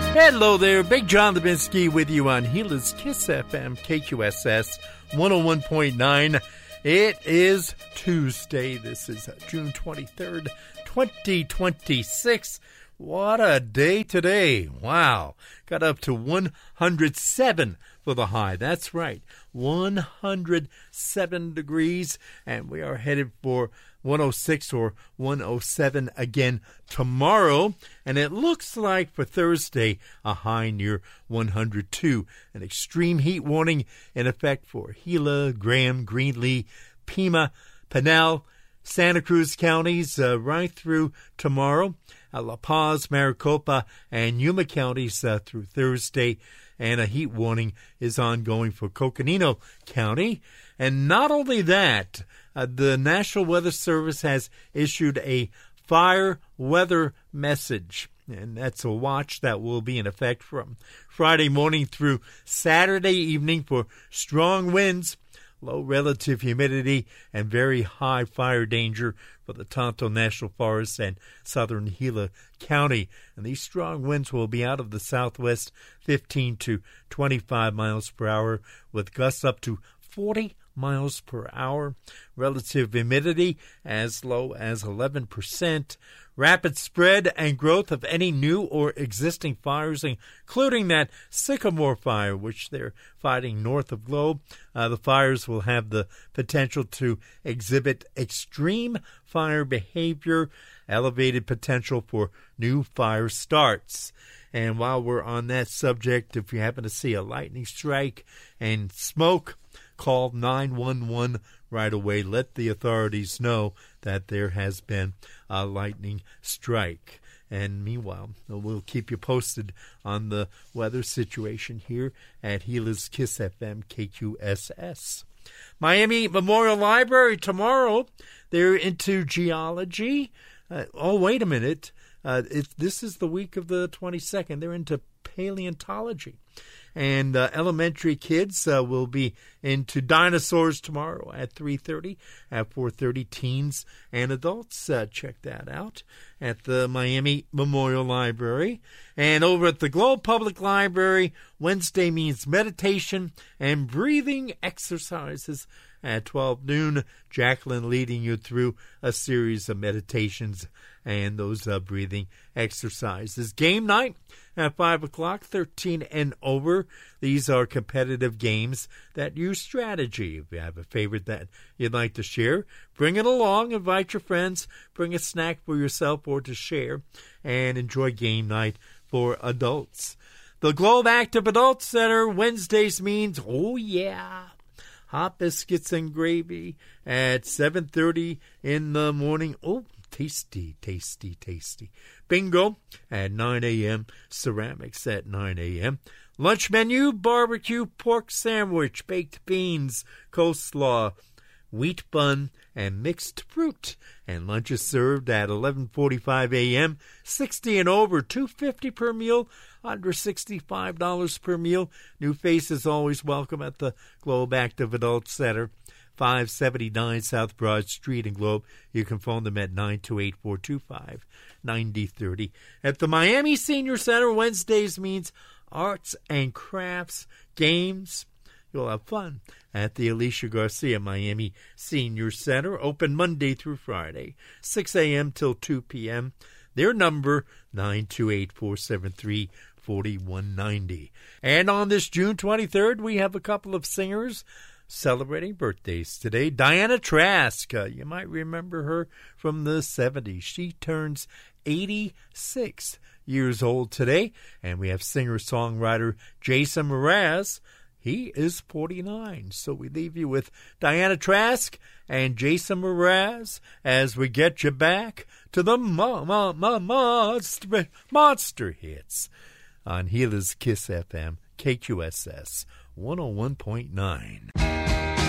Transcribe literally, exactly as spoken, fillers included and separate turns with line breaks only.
Hello there, Big John Levinsky with you on Gila's Kiss F M, K Q S S one oh one point nine. It is Tuesday. This is June twenty-third, twenty twenty-six. What a day today. Wow. Got up to one hundred seven for the high. That's right, one hundred seven degrees, and we are headed for one oh six or one oh seven again tomorrow. And it looks like for Thursday, a high near one hundred two. An extreme heat warning in effect for Gila, Graham, Greenlee, Pima, Pinal, Santa Cruz counties uh, right through tomorrow. Uh, La Paz, Maricopa, and Yuma counties uh, through Thursday. And a heat warning is ongoing for Coconino County. And not only that, uh, the National Weather Service has issued a fire weather message. And that's a watch that will be in effect from Friday morning through Saturday evening for strong winds, low relative humidity, and very high fire danger for the Tonto National Forest and southern Gila County. And these strong winds will be out of the southwest, fifteen to twenty-five miles per hour, with gusts up to forty miles per hour. Relative humidity as low as eleven percent. Rapid spread and growth of any new or existing fires, including that Sycamore fire, which they're fighting north of Globe. Uh, the fires will have the potential to exhibit extreme fire behavior, elevated potential for new fire starts. And while we're on that subject, if you happen to see a lightning strike and smoke, call nine one one right away. Let the authorities know that there has been a lightning strike. And meanwhile, we'll keep you posted on the weather situation here at Gila's Kiss F M, K Q S S. Miami Memorial Library tomorrow, they're into geology. Uh, oh, wait a minute. Uh, it, this is the week of the twenty-second. They're into paleontology. And uh, elementary kids uh, will be into dinosaurs tomorrow at three thirty. At four thirty, teens and adults. Uh, check that out at the Miami Memorial Library. And over at the Globe Public Library, Wednesday means meditation and breathing exercises. At twelve noon, Jacqueline leading you through a series of meditations and those uh, breathing exercises. Game night at five o'clock, thirteen and over. These are competitive games that use strategy. If you have a favorite that you'd like to share, bring it along. Invite your friends. Bring a snack for yourself or to share. And enjoy game night for adults. The Globe Active Adult Center, Wednesdays means, oh yeah, hot biscuits and gravy at seven thirty in the morning. Oh, tasty, tasty, tasty. Bingo at nine a.m. Ceramics at nine a.m. Lunch menu, barbecue pork sandwich, baked beans, coleslaw, wheat bun, and mixed fruit. And lunch is served at eleven forty-five a.m. sixty and over, two dollars and fifty cents per meal. Under sixty-five dollars per meal. New faces always welcome at the Globe Active Adult Center, five seventy-nine South Broad Street in Globe. You can phone them at nine two eight, four two five, nine zero three zero. At the Miami Senior Center, Wednesdays means arts and crafts, games. You'll have fun at the Alicia Garcia Miami Senior Center, open Monday through Friday, six a.m. till two p.m. Their number, nine two eight, four seven three, four one nine zero. And on this June twenty-third, we have a couple of singers celebrating birthdays today. Diana Trask, uh, you might remember her from the seventies. She turns eighty-six years old today. And we have singer-songwriter Jason Mraz. He is forty-nine. So we leave you with Diana Trask and Jason Mraz as we get you back to the mo- mo- mo- monster, monster hits on Gila's Kiss F M, K Q S S one oh one point nine.